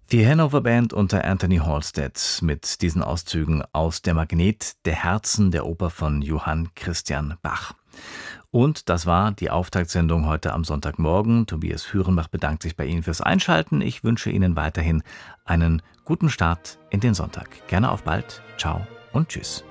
Die Hanover Band unter Anthony Halstead mit diesen Auszügen aus Der Magnet der Herzen der Oper von Johann Christian Bach. Und das war die Auftaktsendung heute am Sonntagmorgen. Tobias Führenbach bedankt sich bei Ihnen fürs Einschalten. Ich wünsche Ihnen weiterhin einen guten Start in den Sonntag. Gerne auf bald. Ciao und tschüss.